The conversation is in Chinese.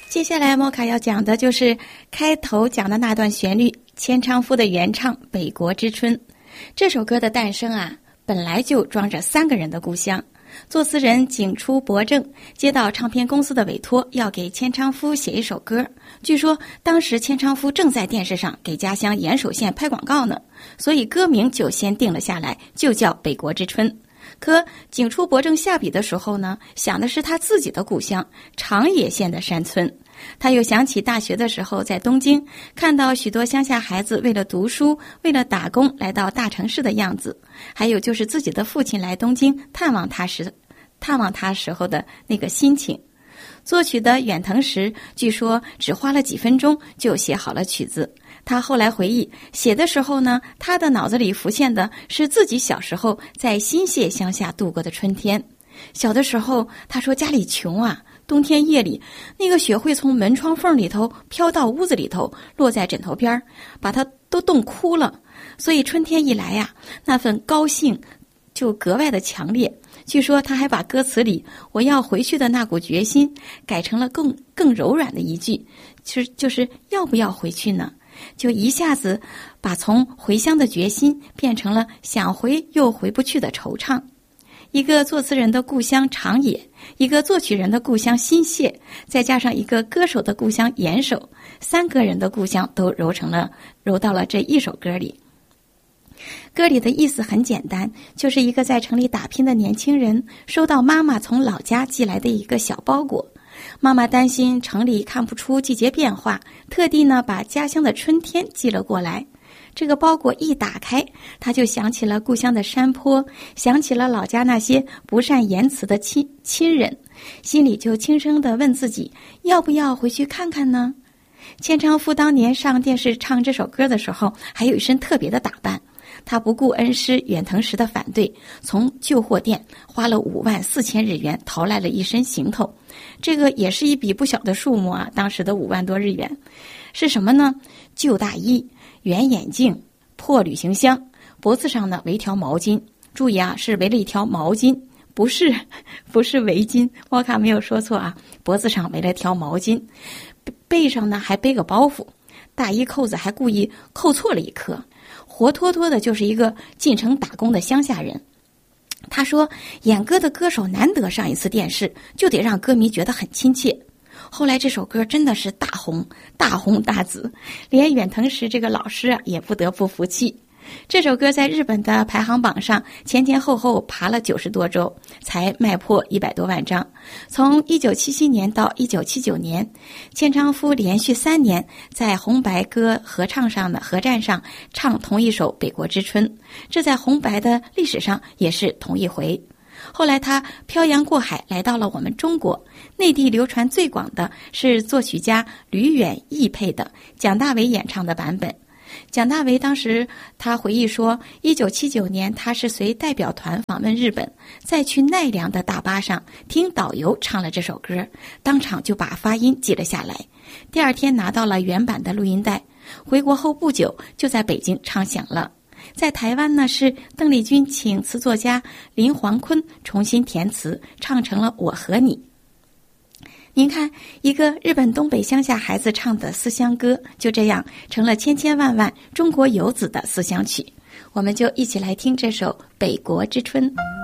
接下来莫卡要讲的就是开头讲的那段旋律，千昌夫的原唱《北国之春》。这首歌的诞生啊，本来就装着3个人的故乡。作词人井出博正接到唱片公司的委托，要给千昌夫写一首歌。据说当时千昌夫正在电视上给家乡岩手县拍广告呢，所以歌名就先定了下来，就叫《北国之春》。可井出博正下笔的时候呢，想的是他自己的故乡长野县的山村。他又想起大学的时候在东京看到许多乡下孩子为了读书为了打工来到大城市的样子，还有就是自己的父亲来东京探望他时候的那个心情。作曲的远藤石据说只花了几分钟就写好了曲子。他后来回忆，写的时候呢，他的脑子里浮现的是自己小时候在新泻乡下度过的春天。小的时候他说家里穷啊，冬天夜里那个雪会从门窗缝里头飘到屋子里头，落在枕头边，把他都冻哭了。所以春天一来呀，那份高兴就格外的强烈。据说他还把歌词里我要回去的那股决心改成了更柔软的一句，就是要不要回去呢？就一下子把从回乡的决心变成了想回又回不去的惆怅。一个作词人的故乡长野，一个作曲人的故乡新泻，再加上一个歌手的故乡岩手，3个人的故乡都揉到了这一首歌里。歌里的意思很简单，就是一个在城里打拼的年轻人收到妈妈从老家寄来的一个小包裹。妈妈担心城里看不出季节变化，特地呢把家乡的春天寄了过来。这个包裹一打开，他就想起了故乡的山坡，想起了老家那些不善言辞的亲人，心里就轻声地问自己，要不要回去看看呢？千昌夫当年上电视唱这首歌的时候，还有一身特别的打扮。他不顾恩师远藤石的反对，从旧货店花了54000日元淘来了一身行头，这个也是一笔不小的数目啊！当时的5万多日元是什么呢？旧大衣、圆眼镜、破旅行箱，脖子上呢围一条毛巾。注意啊，是围了一条毛巾，不是围巾，沃卡没有说错啊，脖子上围了条毛巾，背上呢还背个包袱，大衣扣子还故意扣错了一颗，活脱脱的就是一个进城打工的乡下人。他说演歌的歌手难得上一次电视，就得让歌迷觉得很亲切。后来这首歌真的是大红大紫，连远藤石这个老师啊也不得不服气。这首歌在日本的排行榜上前后爬了90多周，才卖破100多万张。从1977年到1979年，千昌夫连续3年在红白歌合战上唱同一首《北国之春》，这在红白的历史上也是同一回。后来他漂洋过海来到了我们中国，内地流传最广的是作曲家吕远译配的蒋大为演唱的版本。蒋大为当时他回忆说，1979年他是随代表团访问日本，在去奈良的大巴上听导游唱了这首歌，当场就把发音记了下来。第2天拿到了原版的录音带，回国后不久就在北京唱响了。在台湾呢，是邓丽君请词作家林煌坤重新填词，唱成了《我和你》。您看，一个日本东北乡下孩子唱的思乡歌，就这样成了千万中国游子的思乡曲。我们就一起来听这首《北国之春》。